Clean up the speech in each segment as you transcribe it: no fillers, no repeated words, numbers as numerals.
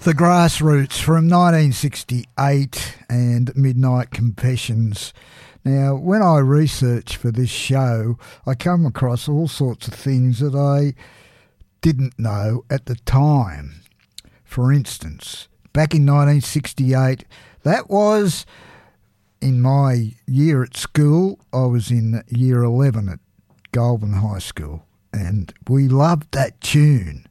The Grassroots from 1968 and Midnight Confessions. Now, when I researched for this show, I come across all sorts of things that I didn't know at the time. For instance, back in 1968, that was in my year at school. I was in year 11 at Goulburn High School, and we loved that tune.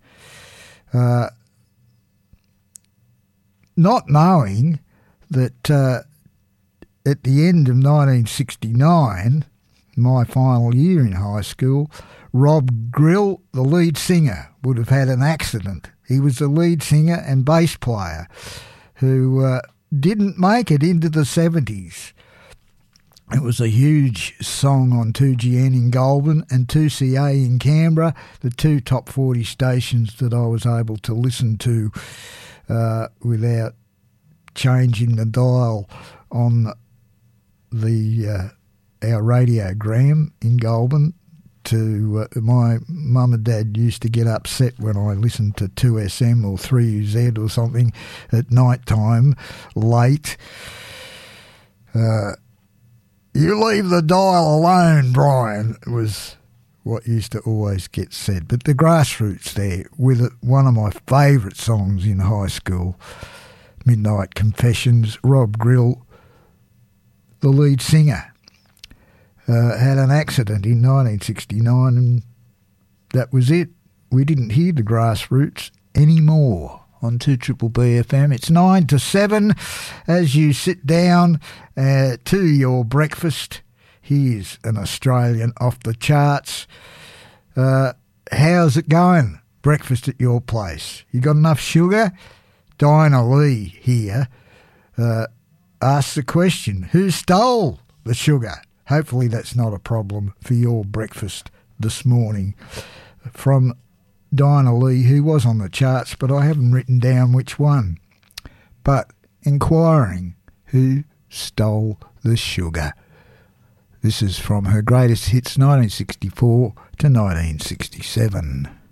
Not knowing that at the end of 1969, my final year in high school, Rob Grill, the lead singer, would have had an accident. He was the lead singer and bass player who didn't make it into the 70s. It was a huge song on 2GN in Goulburn and 2CA in Canberra, the two top 40 stations that I was able to listen to without changing the dial on the our radiogram in Goulburn. To my mum and dad used to get upset when I listened to 2SM or 3UZ or something at night time late. You leave the dial alone, Brian, was what used to always get said. But the Grassroots there, with one of my favourite songs in high school, Midnight Confessions. Rob Grill, the lead singer, had an accident in 1969, and that was it. We didn't hear the Grassroots anymore on 2BBB FM. It's 9 to 7 as you sit down to your breakfast. Here's an Australian off the charts. How's it going? Breakfast at your place. You got enough sugar? Dinah Lee here asks the question, who stole the sugar? Hopefully that's not a problem for your breakfast this morning. From Dinah Lee, who was on the charts, but I haven't written down which one. But inquiring who stole the sugar. This is from her greatest hits, 1964 to 1967.